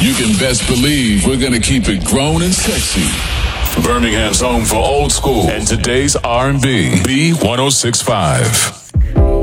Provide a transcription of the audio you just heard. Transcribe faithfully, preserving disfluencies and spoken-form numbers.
you can best believe we're going to keep it grown and sexy. Birmingham's home for old school and today's R and B. B one oh six point five.